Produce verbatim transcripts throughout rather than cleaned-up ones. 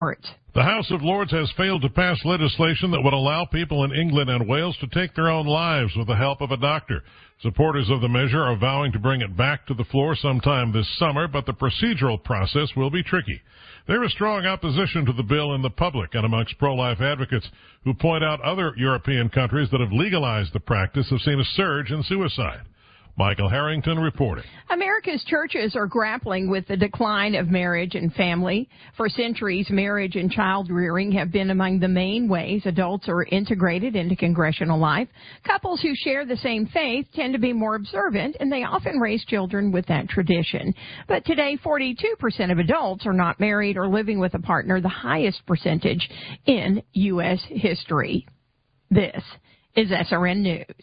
The House of Lords has failed to pass legislation that would allow people in England and Wales to take their own lives with the help of a doctor. Supporters of the measure are vowing to bring it back to the floor sometime this summer, but the procedural process will be tricky. There is strong opposition to the bill in the public and amongst pro-life advocates who point out other European countries that have legalized the practice have seen a surge in suicide. Michael Harrington reporting. America's churches are grappling with the decline of marriage and family. For centuries, marriage and child rearing have been among the main ways adults are integrated into congregational life. Couples who share the same faith tend to be more observant, and they often raise children with that tradition. But today, forty-two percent of adults are not married or living with a partner, the highest percentage in U S history. This is S R N News.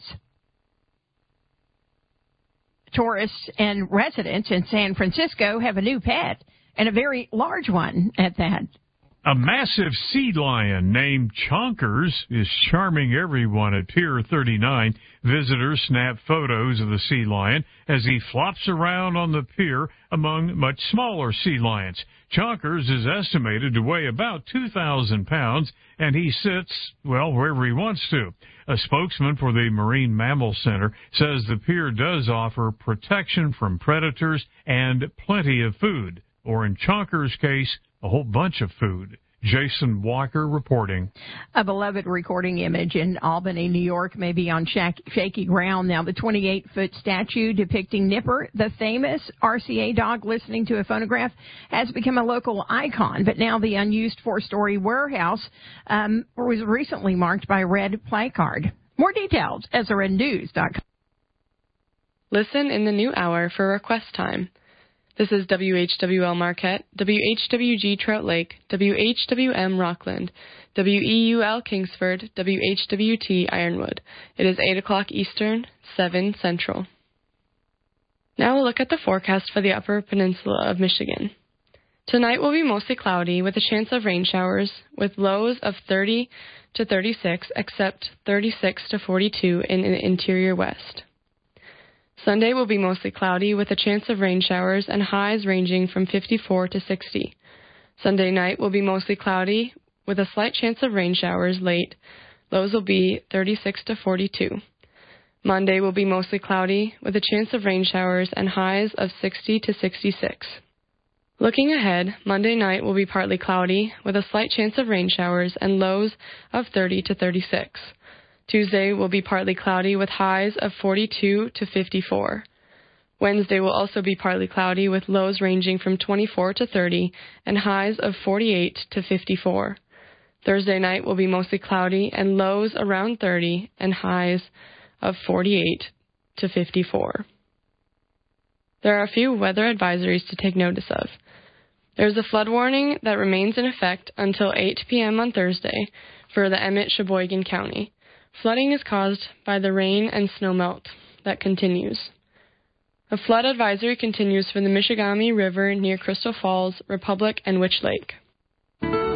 Tourists and residents in San Francisco have a new pet, and a very large one at that. A massive sea lion named Chonkers is charming everyone at Pier thirty-nine. Visitors snap photos of the sea lion as he flops around on the pier among much smaller sea lions. Chonkers is estimated to weigh about two thousand pounds, and he sits, well, wherever he wants to. A spokesman for the Marine Mammal Center says the pier does offer protection from predators and plenty of food, or in Chonkers' case, a whole bunch of food. Jason Walker reporting. A beloved recording image in Albany, New York, may be on shaky ground now. The twenty-eight-foot statue depicting Nipper, the famous R C A dog listening to a phonograph, has become a local icon. But now the unused four-story warehouse um, was recently marked by a red placard. More details, S R N news dot com. Listen in the new hour for request time. This is W H W L Marquette, W H W G Trout Lake, W H W M Rockland, W E U L Kingsford, W H W T Ironwood. It is eight o'clock Eastern, seven Central. Now we'll look at the forecast for the Upper Peninsula of Michigan. Tonight will be mostly cloudy with a chance of rain showers with lows of thirty to thirty-six, except thirty-six to forty-two in the interior west. Sunday will be mostly cloudy with a chance of rain showers and highs ranging from fifty-four to sixty. Sunday night will be mostly cloudy with a slight chance of rain showers late. Lows will be thirty-six to forty-two. Monday will be mostly cloudy with a chance of rain showers and highs of sixty to sixty-six. Looking ahead, Monday night will be partly cloudy with a slight chance of rain showers and lows of thirty to thirty-six. Tuesday will be partly cloudy with highs of forty-two to fifty-four. Wednesday will also be partly cloudy with lows ranging from twenty-four to thirty and highs of forty-eight to fifty-four. Thursday night will be mostly cloudy and lows around thirty and highs of forty-eight to fifty-four. There are a few weather advisories to take notice of. There is a flood warning that remains in effect until eight p.m. on Thursday for the Emmett-Sheboygan County. Flooding is caused by the rain and snowmelt that continues. A flood advisory continues for the Michigamme River near Crystal Falls, Republic, and Witch Lake.